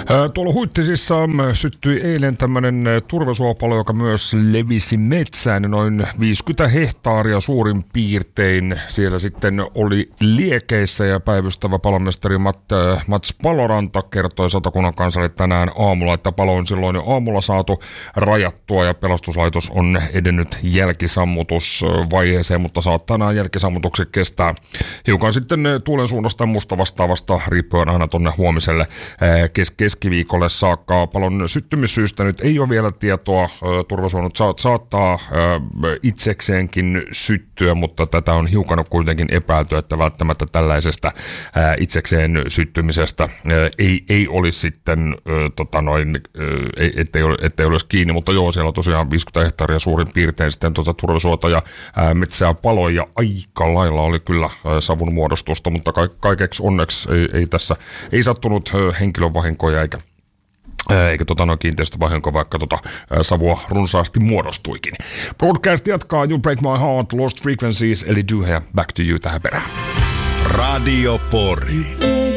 Tuolla Huittisissa syttyi eilen tämmöinen turvesuopalo, joka myös levisi metsään noin 50 hehtaaria suurin piirtein. Siellä sitten oli liekeissä ja päivystävä palomestari Mats Paloranta kertoi Satakunnan Kansalle tänään aamulla, että palo on silloin jo aamulla saatu rajattua ja pelastuslaitos on edennyt jälkisammutusvaiheeseen, mutta saattaa nämä jälkisammutukset kestää hiukan sitten tuulen suunnasta musta vastaavasta riippuen aina tuonne huomiselle keskiviikolle saakka. Palon syttymissyystä nyt ei ole vielä tietoa. Turvesuonut saattaa itsekseenkin syttyä, mutta tätä on hiukan kuitenkin epäilty, että välttämättä tällaisesta itsekseen syttymisestä ei olisi sitten ettei olisi kiinni, mutta joo, siellä on tosiaan 50 hehtaaria suurin piirtein sitten turvesuota ja metsää paloi ja aika lailla oli kyllä savun muodostusta, mutta kaikeksi onneksi ei sattunut henkilövahinkoja eikä kiinteistövahinko, vaikka savua runsaasti muodostuikin. Broadcast jatkaa You Break My Heart, Lost Frequencies, eli Do Here, Back to You tähän perään. Radio Pori.